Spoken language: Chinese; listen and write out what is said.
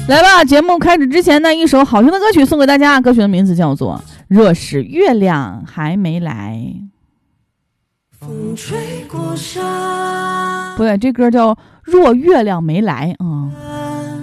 来吧，节目开始之前呢，一首好听的歌曲送给大家，歌曲的名字叫做《若是月亮还没来》。 风吹过沙， 不对，这歌叫《若月亮没来》啊。